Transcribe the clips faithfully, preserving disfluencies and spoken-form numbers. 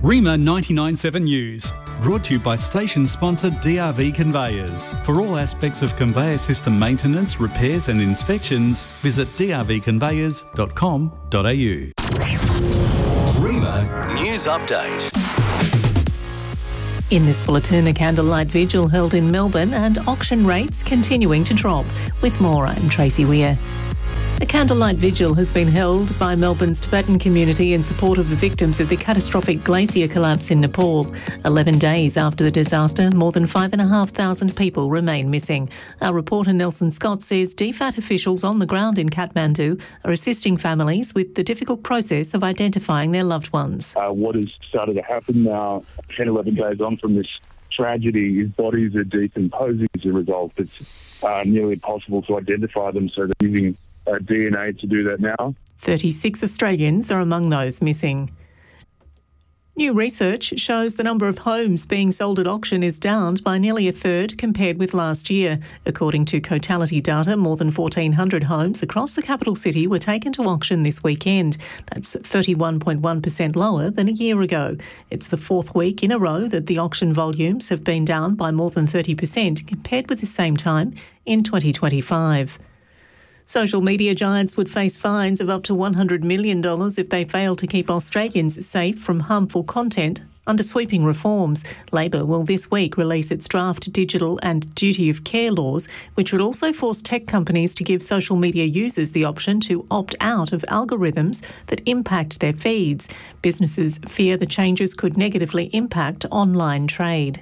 Rima ninety-nine point seven News, brought to you by station sponsor D R V Conveyors. For all aspects of conveyor system maintenance, repairs and inspections, visit d r v conveyors dot com dot a u. Rima News Update. In this bulletin, a candlelight vigil held in Melbourne and auction rates continuing to drop. With more, I'm Tracy Weir. A candlelight vigil has been held by Melbourne's Tibetan community in support of the victims of the catastrophic glacier collapse in Nepal. Eleven days after the disaster, more than five and a half thousand people remain missing. Our reporter Nelson Scott says D FAT officials on the ground in Kathmandu are assisting families with the difficult process of identifying their loved ones. Uh, what has started to happen now, ten, eleven days on from this tragedy, is bodies are decomposing as a result. It's uh, nearly impossible to identify them, so they're using Uh, D N A to do that now. thirty-six Australians are among those missing. New research shows the number of homes being sold at auction is down by nearly a third compared with last year. According to Cotality data, more than fourteen hundred homes across the capital city were taken to auction this weekend. That's thirty-one point one percent lower than a year ago. It's the fourth week in a row that the auction volumes have been down by more than thirty percent compared with the same time in twenty twenty-five. Social media giants would face fines of up to one hundred million dollars if they fail to keep Australians safe from harmful content under sweeping reforms. Labor will this week release its draft digital and duty of care laws, which would also force tech companies to give social media users the option to opt out of algorithms that impact their feeds. Businesses fear the changes could negatively impact online trade.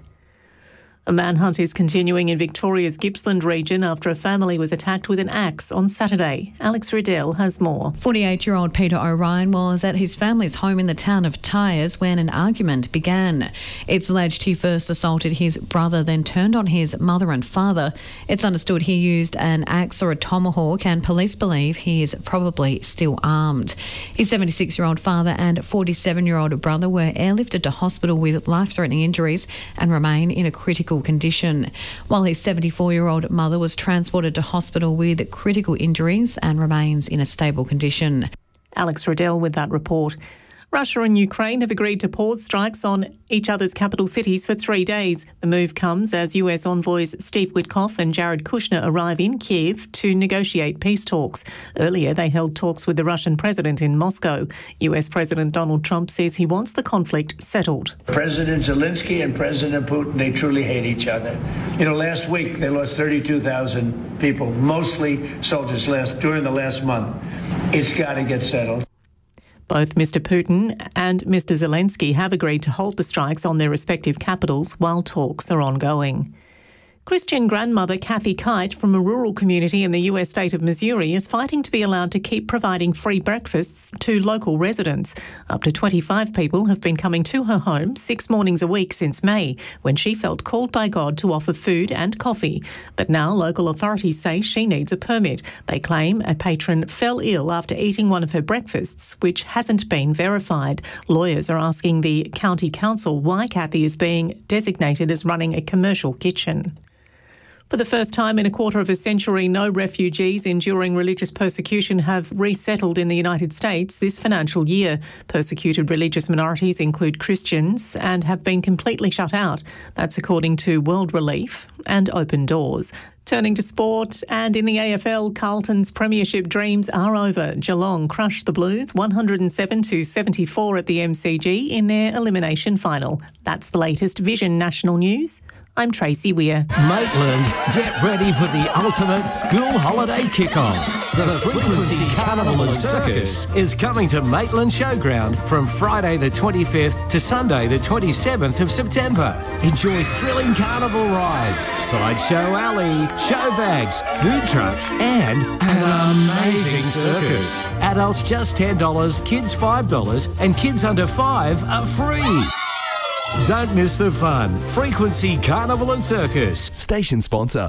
A manhunt is continuing in Victoria's Gippsland region after a family was attacked with an axe on Saturday. Alex Riddell has more. forty-eight-year-old Peter O'Ryan was at his family's home in the town of Tyers when an argument began. It's alleged he first assaulted his brother, then turned on his mother and father. It's understood he used an axe or a tomahawk, and police believe he is probably still armed. His seventy-six-year-old father and forty-seven-year-old brother were airlifted to hospital with life-threatening injuries and remain in a critical condition, while his seventy-four-year-old mother was transported to hospital with critical injuries and remains in a stable condition. Alex Riddell with that report. Russia and Ukraine have agreed to pause strikes on each other's capital cities for three days. The move comes as U S envoys Steve Witkoff and Jared Kushner arrive in Kiev to negotiate peace talks. Earlier, they held talks with the Russian president in Moscow. U S President Donald Trump says he wants the conflict settled. President Zelensky and President Putin, they truly hate each other. You know, last week they lost thirty-two thousand people, mostly soldiers last during the last month. It's got to get settled. Both Mister Putin and Mister Zelensky have agreed to halt the strikes on their respective capitals while talks are ongoing. Christian grandmother Kathy Kite from a rural community in the U S state of Missouri is fighting to be allowed to keep providing free breakfasts to local residents. Up to twenty-five people have been coming to her home six mornings a week since May, when she felt called by God to offer food and coffee. But now local authorities say she needs a permit. They claim a patron fell ill after eating one of her breakfasts, which hasn't been verified. Lawyers are asking the county council why Kathy is being designated as running a commercial kitchen. For the first time in a quarter of a century, no refugees enduring religious persecution have resettled in the United States this financial year. Persecuted religious minorities include Christians and have been completely shut out. That's according to World Relief and Open Doors. Turning to sport, and in the A F L, Carlton's premiership dreams are over. Geelong crushed the Blues one hundred seven to seventy-four at the M C G in their elimination final. That's the latest Vision National News. I'm Tracy Weir. Maitland, get ready for the ultimate school holiday kickoff. The Frequency Carnival and Circus is coming to Maitland Showground from Friday the twenty-fifth to Sunday the twenty-seventh of September. Enjoy thrilling carnival rides, sideshow alley, show bags, food trucks and an amazing circus. Adults just ten dollars, kids five dollars and kids under five are free. Don't miss the fun. Frequency Carnival and Circus. Station sponsor.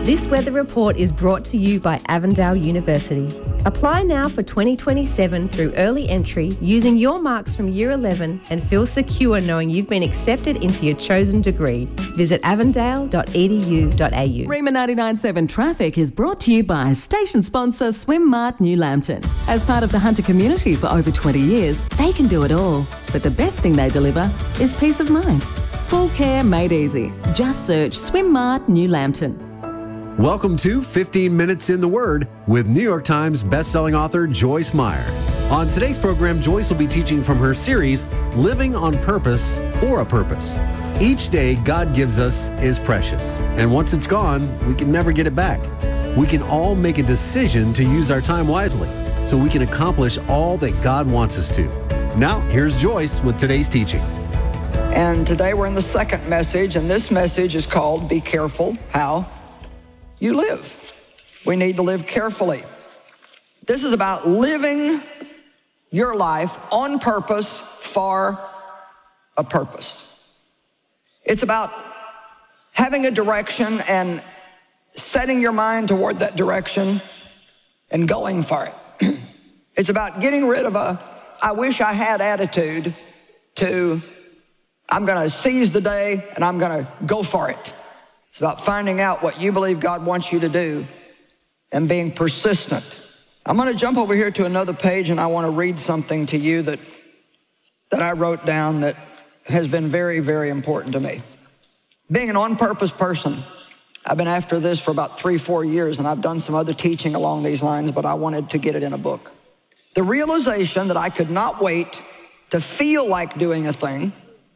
This weather report is brought to you by Avondale University. Apply now for twenty twenty-seven through early entry using your marks from Year eleven and feel secure knowing you've been accepted into your chosen degree. Visit avondale dot e d u dot a u. Rema ninety-nine point seven Traffic is brought to you by station sponsor Swim Mart New Lambton. As part of the Hunter community for over twenty years, they can do it all. But the best thing they deliver is peace of mind. Full care made easy. Just search Swim Mart New Lambton. Welcome to fifteen minutes in the Word with New York Times bestselling author Joyce Meyer. On today's program, Joyce will be teaching from her series, Living on Purpose or a Purpose. Each day God gives us is precious, and once it's gone, we can never get it back. We can all make a decision to use our time wisely so we can accomplish all that God wants us to. Now, here's Joyce with today's teaching. And today we're in the second message, and this message is called Be Careful How You Live. We need to live carefully. This is about living your life on purpose for a purpose. It's about having a direction and setting your mind toward that direction and going for it. It's about getting rid of a I wish I had attitude to I'm going to seize the day and I'm going to go for it. It's about finding out what you believe God wants you to do and being persistent. I'm going to jump over here to another page, and I want to read something to you that, that I wrote down that has been very, very important to me. Being an on-purpose person, I've been after this for about three, four years, and I've done some other teaching along these lines, but I wanted to get it in a book. The realization that I could not wait to feel like doing a thing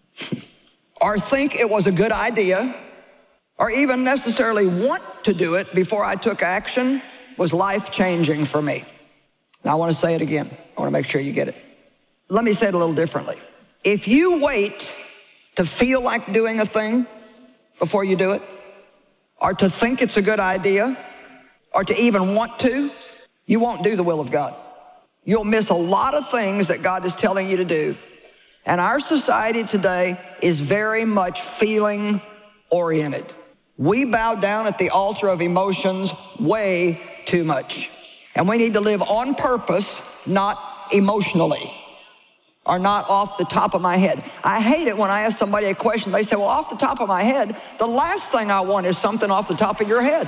or think it was a good idea or even necessarily want to do it before I took action was life-changing for me. Now, I want to say it again. I want to make sure you get it. Let me say it a little differently. If you wait to feel like doing a thing before you do it, or to think it's a good idea, or to even want to, you won't do the will of God. You'll miss a lot of things that God is telling you to do. And our society today is very much feeling-oriented. We bow down at the altar of emotions way too much. And we need to live on purpose, not emotionally, or not off the top of my head. I hate it when I ask somebody a question, they say, well, off the top of my head, the last thing I want is something off the top of your head.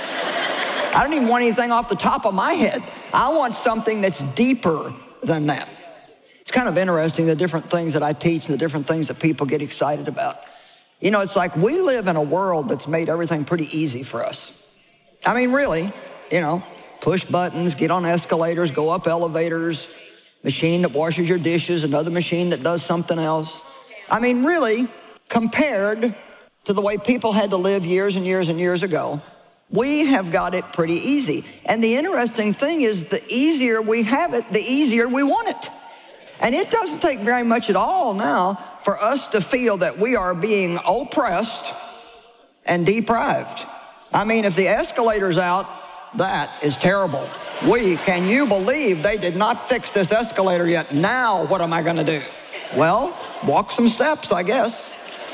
I don't even want anything off the top of my head. I want something that's deeper than that. It's kind of interesting, the different things that I teach and the different things that people get excited about. You know, it's like we live in a world that's made everything pretty easy for us. I mean, really, you know, push buttons, get on escalators, go up elevators, machine that washes your dishes, another machine that does something else. I mean, really, compared to the way people had to live years and years and years ago, we have got it pretty easy. And the interesting thing is the easier we have it, the easier we want it. And it doesn't take very much at all now for us to feel that we are being oppressed and deprived. I mean, if the escalator's out, that is terrible. We, can you believe they did not fix this escalator yet? Now, what am I gonna do? Well, walk some steps, I guess.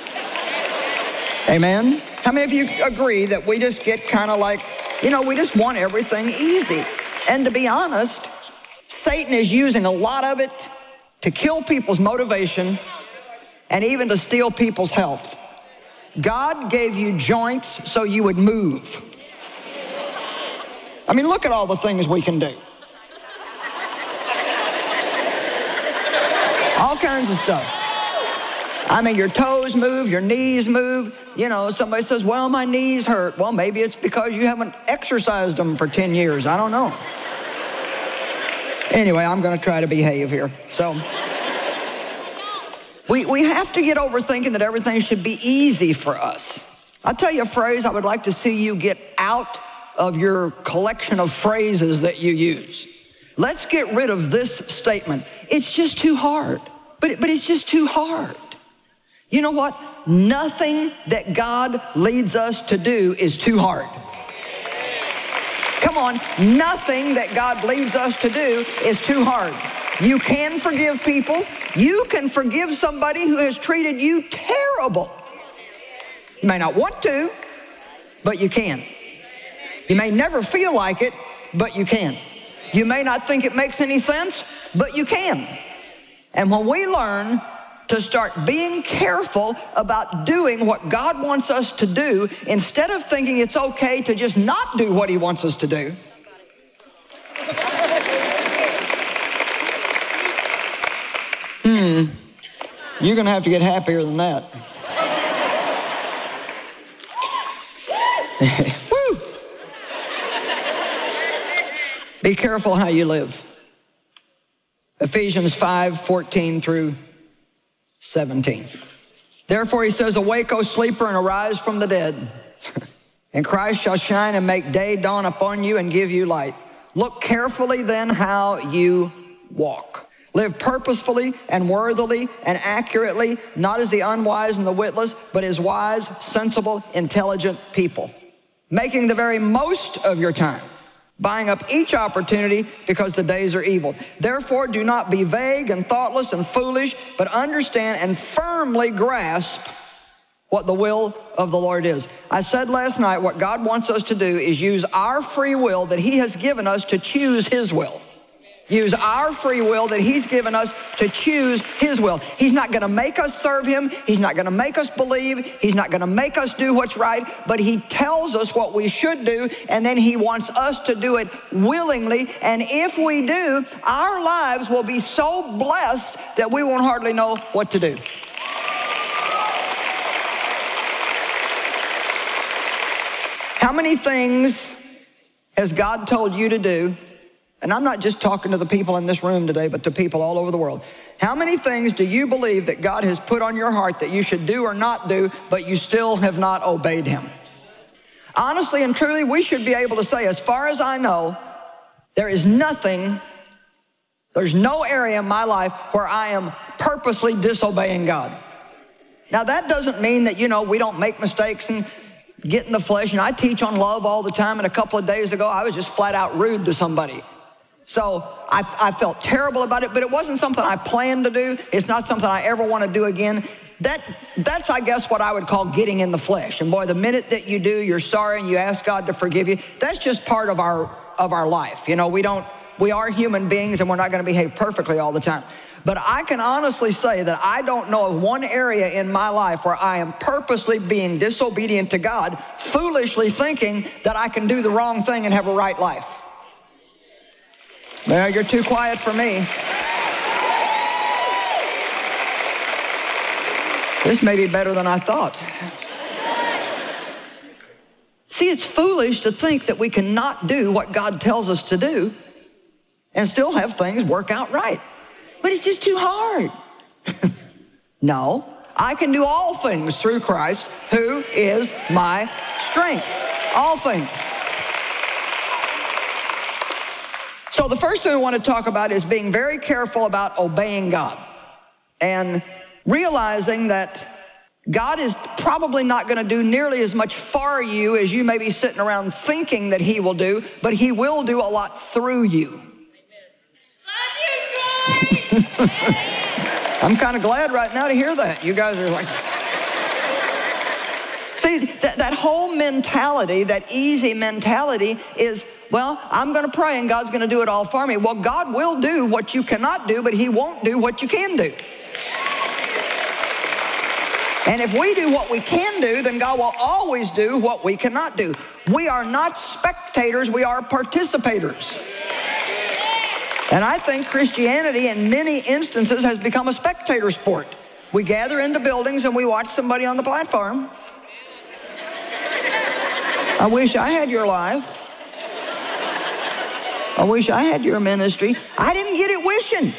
Amen? How many of you agree that we just get kind of like, you know, we just want everything easy? And to be honest, Satan is using a lot of it to kill people's motivation and even to steal people's health. God gave you joints so you would move. I mean, look at all the things we can do. All kinds of stuff. I mean, your toes move, your knees move. You know, somebody says, well, my knees hurt. Well, maybe it's because you haven't exercised them for ten years. I don't know. Anyway, I'm going to try to behave here. So we, we have to get over thinking that everything should be easy for us. I'll tell you a phrase I would like to see you get out of your collection of phrases that you use. Let's get rid of this statement. It's just too hard. But, but it's just too hard. You know what? Nothing that God leads us to do is too hard. Come on, nothing that God leads us to do is too hard. You can forgive people. You can forgive somebody who has treated you terrible. You may not want to, but you can. You may never feel like it, but you can. You may not think it makes any sense, but you can. And when we learn to start being careful about doing what God wants us to do, instead of thinking it's okay to just not do what he wants us to do, hmm, you're going to have to get happier than that. Woo! Be careful how you live. Ephesians five, fourteen through seventeen. Therefore he says, awake, O sleeper, and arise from the dead. And Christ shall shine and make day dawn upon you and give you light. Look carefully then how you walk. Live purposefully and worthily and accurately, not as the unwise and the witless, but as wise, sensible, intelligent people. Making the very most of your time, buying up each opportunity because the days are evil. Therefore, do not be vague and thoughtless and foolish, but understand and firmly grasp what the will of the Lord is. I said last night, what God wants us to do is use our free will that he has given us to choose his will. Use our free will that he's given us to choose his will. He's not going to make us serve him. He's not going to make us believe. He's not going to make us do what's right, but he tells us what we should do, and then he wants us to do it willingly. And if we do, our lives will be so blessed that we won't hardly know what to do. How many things has God told you to do? And I'm not just talking to the people in this room today, but to people all over the world. How many things do you believe that God has put on your heart that you should do or not do, but you still have not obeyed him? Honestly and truly, we should be able to say, as far as I know, there is nothing, there's no area in my life where I am purposely disobeying God. Now, that doesn't mean that, you know, we don't make mistakes and get in the flesh. And I teach on love all the time, and a couple of days ago, I was just flat out rude to somebody. So I, I felt terrible about it, but it wasn't something I planned to do. It's not something I ever want to do again. That, that's, I guess, what I would call getting in the flesh. And boy, the minute that you do, you're sorry and you ask God to forgive you. That's just part of our, of our life. You know, we don't, we are human beings, and we're not going to behave perfectly all the time. But I can honestly say that I don't know of one area in my life where I am purposely being disobedient to God, foolishly thinking that I can do the wrong thing and have a right life. Well, you're too quiet for me. This may be better than I thought. See, it's foolish to think that we cannot do what God tells us to do and still have things work out right. But it's just too hard. No, I can do all things through Christ, who is my strength. All things. So the first thing we want to talk about is being very careful about obeying God and realizing that God is probably not going to do nearly as much for you as you may be sitting around thinking that he will do, but he will do a lot through you. I'm kind of glad right now to hear that. You guys are like... See, that, that whole mentality, that easy mentality is, well, I'm going to pray and God's going to do it all for me. Well, God will do what you cannot do, but he won't do what you can do. And if we do what we can do, then God will always do what we cannot do. We are not spectators, we are participators. And I think Christianity in many instances has become a spectator sport. We gather into buildings and we watch somebody on the platform. I wish I had your life. I wish I had your ministry. I didn't get it wishing.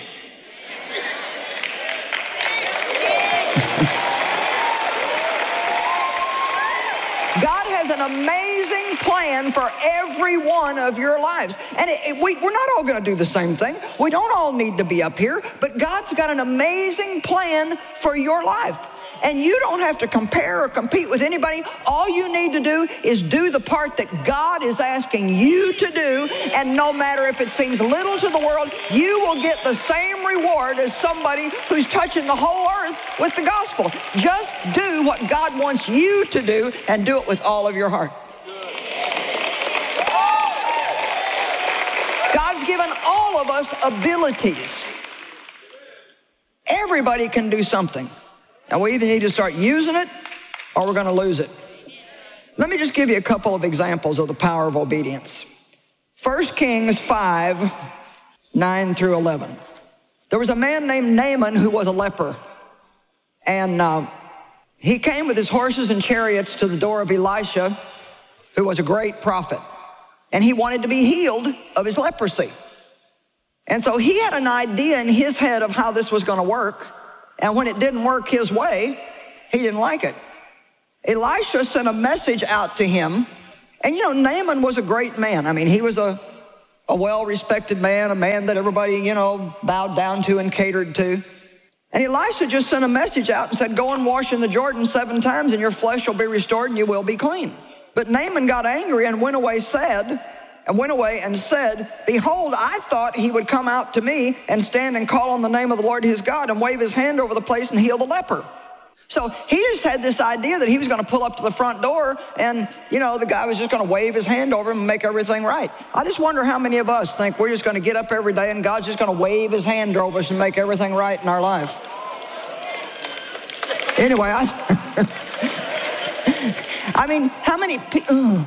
God has an amazing plan for every one of your lives. And it, it, we, we're not all going to do the same thing. We don't all need to be up here. But God's got an amazing plan for your life. And you don't have to compare or compete with anybody. All you need to do is do the part that God is asking you to do. And no matter if it seems little to the world, you will get the same reward as somebody who's touching the whole earth with the gospel. Just do what God wants you to do and do it with all of your heart. all of us abilities. Everybody can do something. And we either need to start using it or we're going to lose it. Let me just give you a couple of examples of the power of obedience. First Kings five, nine through eleven. There was a man named Naaman who was a leper. And uh, he came with his horses and chariots to the door of Elisha, who was a great prophet. And he wanted to be healed of his leprosy. And so he had an idea in his head of how this was going to work. And when it didn't work his way, he didn't like it. Elisha sent a message out to him. And you know, Naaman was a great man. I mean, he was a, a well-respected man, a man that everybody, you know, bowed down to and catered to. And Elisha just sent a message out and said, go and wash in the Jordan seven times and your flesh will be restored and you will be clean. But Naaman got angry and went away sad, and went away and said, behold, I thought he would come out to me and stand and call on the name of the Lord his God and wave his hand over the place and heal the leper. So he just had this idea that he was going to pull up to the front door and, you know, the guy was just going to wave his hand over him and make everything right. I just wonder how many of us think we're just going to get up every day and God's just going to wave his hand over us and make everything right in our life. Anyway, I, I mean, how many people...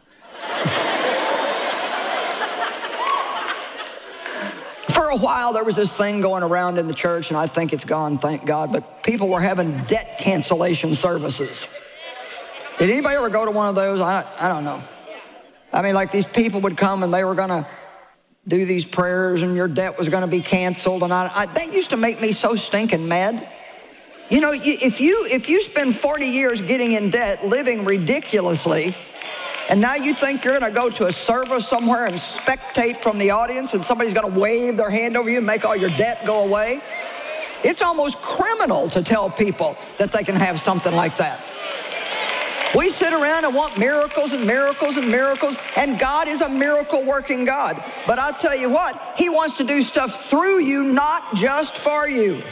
For a while, there was this thing going around in the church, and I think it's gone, thank God, but people were having debt cancellation services. Did anybody ever go to one of those? I, I don't know. I mean, like these people would come, and they were going to do these prayers, and your debt was going to be canceled, and I, I, that used to make me so stinking mad. You know, if you, if you spend forty years getting in debt, living ridiculously, and now you think you're going to go to a service somewhere and spectate from the audience and somebody's going to wave their hand over you and make all your debt go away? It's almost criminal to tell people that they can have something like that. We sit around and want miracles and miracles and miracles, and God is a miracle-working God. But I'll tell you what, he wants to do stuff through you, not just for you.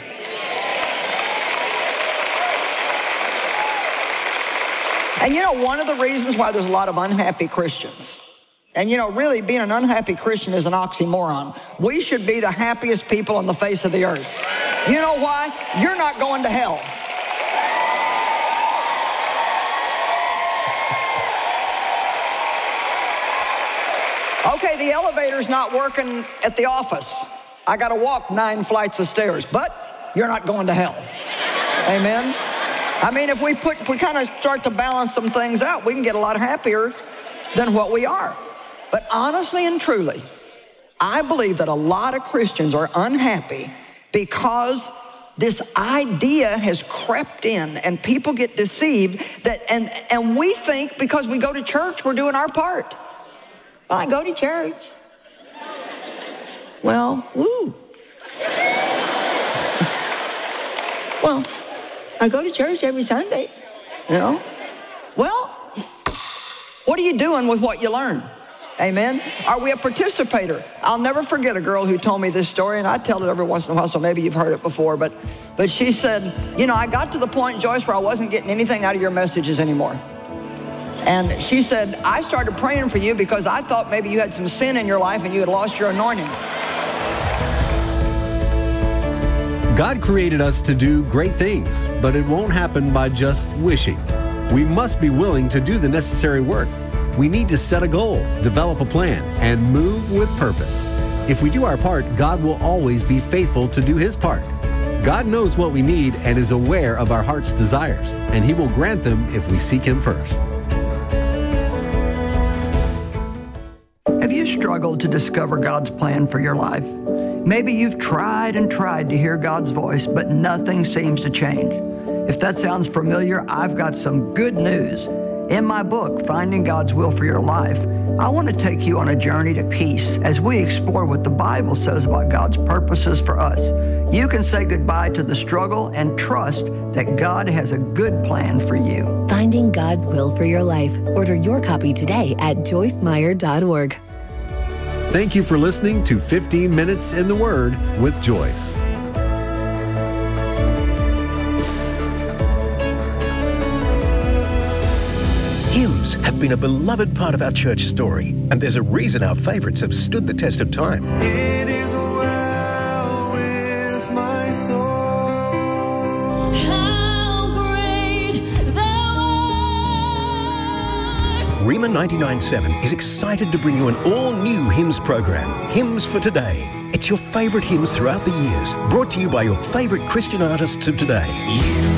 And you know, one of the reasons why there's a lot of unhappy Christians, and you know, really being an unhappy Christian is an oxymoron. We should be the happiest people on the face of the earth. You know why? You're not going to hell. Okay, the elevator's not working at the office. I got to walk nine flights of stairs, but you're not going to hell. Amen? I mean, if we put, if we kind of start to balance some things out, we can get a lot happier than what we are. But honestly and truly, I believe that a lot of Christians are unhappy because this idea has crept in and people get deceived that, and, and we think because we go to church, we're doing our part. Well, I go to church. Well, woo. Well, I go to church every Sunday, you know. Well, what are you doing with what you learn? Amen? Are we a participator? I'll never forget a girl who told me this story, and I tell it every once in a while, so maybe you've heard it before, but, but she said, you know, I got to the point, Joyce, where I wasn't getting anything out of your messages anymore. And she said, I started praying for you because I thought maybe you had some sin in your life and you had lost your anointing. God created us to do great things, but it won't happen by just wishing. We must be willing to do the necessary work. We need to set a goal, develop a plan, and move with purpose. If we do our part, God will always be faithful to do his part. God knows what we need and is aware of our heart's desires, and he will grant them if we seek him first. Have you struggled to discover God's plan for your life? Maybe you've tried and tried to hear God's voice, but nothing seems to change. If that sounds familiar, I've got some good news. In my book, Finding God's Will for Your Life, I want to take you on a journey to peace as we explore what the Bible says about God's purposes for us. You can say goodbye to the struggle and trust that God has a good plan for you. Finding God's Will for Your Life. Order your copy today at joyce meyer dot org. Thank you for listening to fifteen minutes in the Word with Joyce. Hymns have been a beloved part of our church story, and there's a reason our favorites have stood the test of time. It is ninety-nine point seven is excited to bring you an all-new hymns program, Hymns for Today. It's your favourite hymns throughout the years, brought to you by your favourite Christian artists of today. You